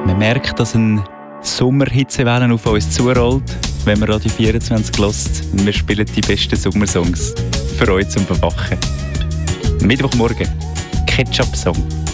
Man merkt, dass eine Sommerhitzewelle auf uns zurollt, wenn man Radio 24 hört. Wir spielen die besten Sommersongs für euch zum Verwachen. Mittwochmorgen, Ketchup-Song.